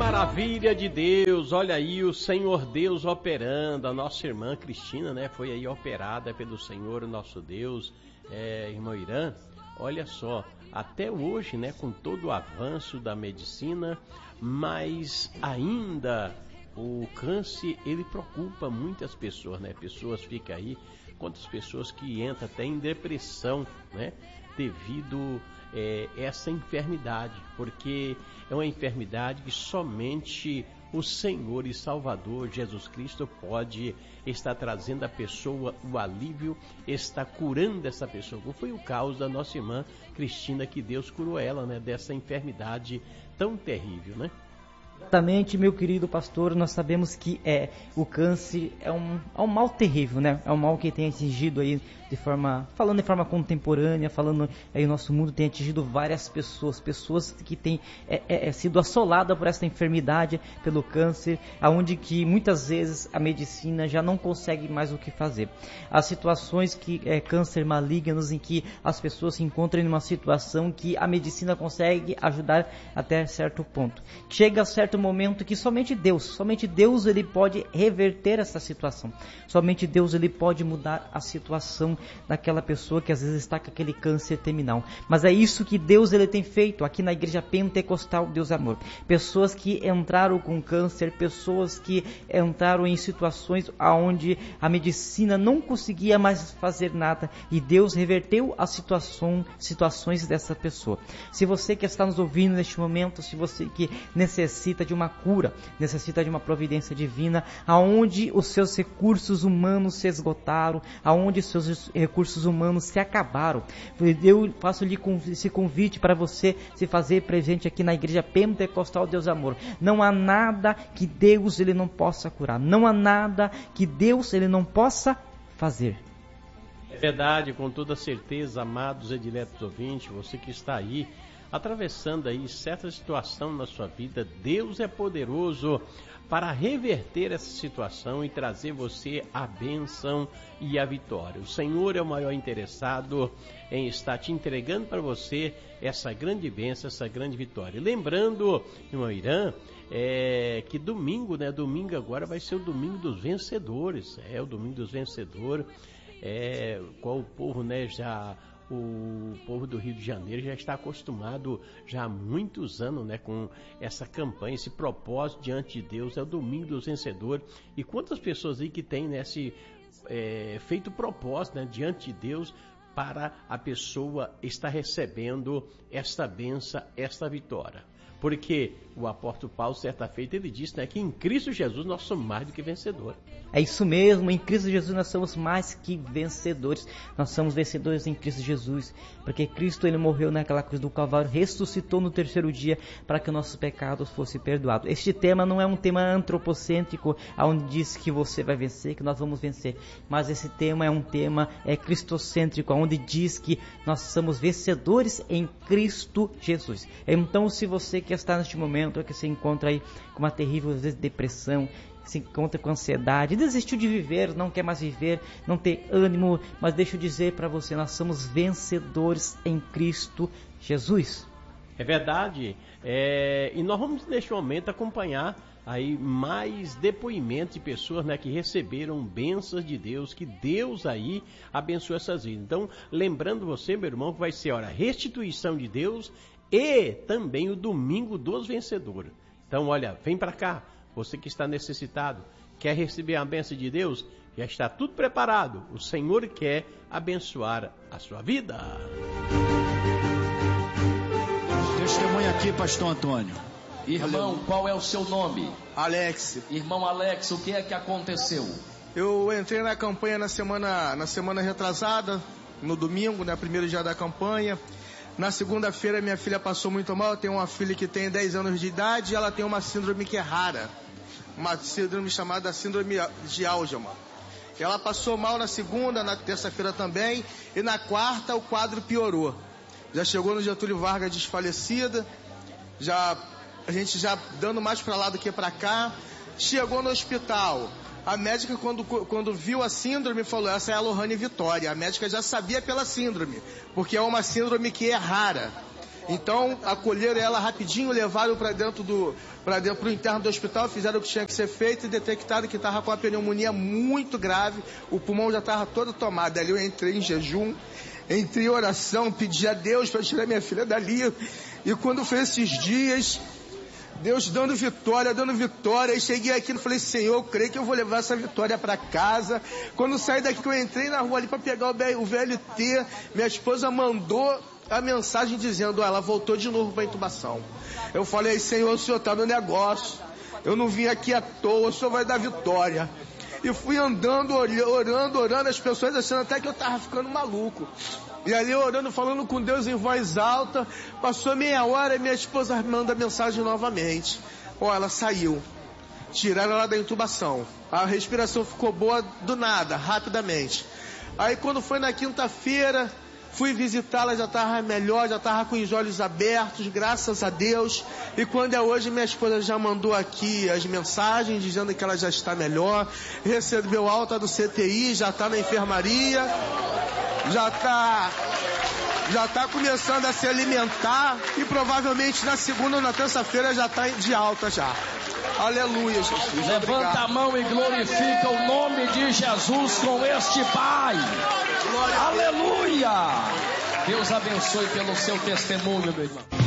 maravilha de Deus, olha aí o Senhor Deus operando. A nossa irmã Cristina, né, foi aí operada pelo Senhor, o nosso Deus, irmão Irã. Olha só, até hoje, né, com todo o avanço da medicina, mas ainda o câncer, ele preocupa muitas pessoas, né? Pessoas ficam aí, quantas pessoas que entram até em depressão, né, devido essa enfermidade, porque é uma enfermidade que somente o Senhor e Salvador Jesus Cristo pode estar trazendo à pessoa o alívio, está curando essa pessoa. Foi o caso da nossa irmã Cristina, que Deus curou ela, né, dessa enfermidade tão terrível, né? Exatamente, meu querido pastor, nós sabemos que o câncer é um mal terrível, né? É um mal que tem atingido aí falando de forma contemporânea, falando aí o nosso mundo tem atingido várias pessoas que têm sido assoladas por essa enfermidade, pelo câncer, aonde que muitas vezes a medicina já não consegue mais o que fazer. As situações que câncer malignos em que as pessoas se encontram em uma situação que a medicina consegue ajudar até certo ponto. Chega a certo momento que somente Deus ele pode reverter essa situação. Somente Deus ele pode mudar a situação daquela pessoa que às vezes está com aquele câncer terminal. Mas é isso que Deus ele tem feito aqui na Igreja Pentecostal Deus Amor. Pessoas que entraram com câncer, pessoas que entraram em situações onde a medicina não conseguia mais fazer nada e Deus reverteu as situações dessa pessoa. Se você que está nos ouvindo neste momento, se você que necessita de uma cura, necessita de uma providência divina, aonde os seus recursos humanos se esgotaram, aonde os seus recursos humanos se acabaram, eu faço-lhe esse convite para você se fazer presente aqui na Igreja Pentecostal Deus Amor. Não há nada que Deus ele não possa curar, não há nada que Deus ele não possa fazer. É verdade, com toda certeza, amados e diletos ouvintes, você que está aí atravessando aí certa situação na sua vida, Deus é poderoso para reverter essa situação e trazer você a bênção e a vitória. O Senhor é o maior interessado em estar te entregando para você essa grande bênção, essa grande vitória. Lembrando, irmão Irã, que domingo, né? Domingo agora vai ser o domingo dos vencedores. É o domingo dos vencedores. Qual o povo, né, o povo do Rio de Janeiro já está acostumado já há muitos anos, né, com essa campanha, esse propósito diante de Deus, é o domingo dos vencedores. E quantas pessoas aí que têm, né, feito propósito, né, diante de Deus para a pessoa estar recebendo esta bênção, esta vitória. Porque o apóstolo Paulo, certa feita, ele disse, né, que em Cristo Jesus nós somos mais do que vencedores. É isso mesmo, em Cristo Jesus nós somos mais que vencedores. Nós somos vencedores em Cristo Jesus, porque Cristo ele morreu naquela cruz do Calvário, ressuscitou no terceiro dia para que nossos pecados fossem perdoados. Este tema não é um tema antropocêntrico, onde diz que você vai vencer, que nós vamos vencer. Mas esse tema é um tema cristocêntrico, onde diz que nós somos vencedores em Cristo Jesus. Então, se você que está neste momento, que se encontra aí com uma terrível depressão, se encontra com ansiedade, desistiu de viver, não quer mais viver, não tem ânimo, mas deixa eu dizer para você, nós somos vencedores em Cristo Jesus. É verdade, e nós vamos neste momento acompanhar aí mais depoimentos de pessoas, né, que receberam bênçãos de Deus, que Deus aí abençoou essas vidas. Então, lembrando você, meu irmão, que vai ser a restituição de Deus e também o domingo dos vencedores. Então, olha, vem para cá. Você que está necessitado, quer receber a bênção de Deus? Já está tudo preparado. O Senhor quer abençoar a sua vida. Testemunha aqui, pastor Antônio. Irmão, qual é o seu nome? Alex. Irmão Alex, o que é que aconteceu? Eu entrei na campanha na semana retrasada, no domingo, né, primeiro dia da campanha. Na segunda-feira minha filha passou muito mal. Eu tenho uma filha que tem 10 anos de idade e ela tem uma síndrome que é rara. Uma síndrome chamada síndrome de Alzheimer. Ela passou mal na segunda, na terça-feira também. E na quarta o quadro piorou. Já chegou no Getúlio Vargas desfalecida. A gente já dando mais para lá do que para cá. Chegou no hospital. A médica, quando viu a síndrome, falou, essa é a Lohane Vitória. A médica já sabia pela síndrome, porque é uma síndrome que é rara. Então, acolheram ela rapidinho, levaram para dentro do interno do hospital, fizeram o que tinha que ser feito e detectaram que estava com uma pneumonia muito grave, o pulmão já estava todo tomado. Ali eu entrei em jejum, entrei em oração, pedi a Deus para tirar minha filha dali. E quando foi esses dias, Deus dando vitória, e cheguei aqui e falei, Senhor, eu creio que eu vou levar essa vitória para casa. Quando saí daqui, eu entrei na rua ali para pegar o VLT, minha esposa mandou a mensagem dizendo, ela voltou de novo para intubação. Eu falei, Senhor, o Senhor está no negócio, eu não vim aqui à toa, o Senhor vai dar vitória. E fui andando, orando, as pessoas achando até que eu estava ficando maluco. E ali orando, falando com Deus em voz alta, passou meia hora e minha esposa manda mensagem novamente. Ela saiu, tiraram ela da intubação, a respiração ficou boa do nada, rapidamente. Aí quando foi na quinta-feira, fui visitá-la, já estava melhor, já estava com os olhos abertos, graças a Deus. E quando é hoje, minha esposa já mandou aqui as mensagens, dizendo que ela já está melhor, recebeu alta do CTI, já está na enfermaria, já está começando a se alimentar e provavelmente na segunda ou na terça-feira já está de alta já. Aleluia, Jesus. Levanta a mão e glorifica o nome de Jesus com este Pai. Aleluia. Deus abençoe pelo seu testemunho, meu irmão.